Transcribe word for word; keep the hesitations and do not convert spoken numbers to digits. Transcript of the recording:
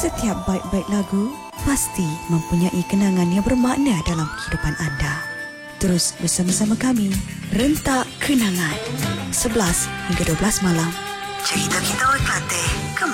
Setiap bait-bait lagu pasti mempunyai kenangan yang bermakna dalam kehidupan anda. Terus bersama-sama kami, Rentak Kenangan, sebelas hingga dua belas malam. Cerita kita orang Kelantan.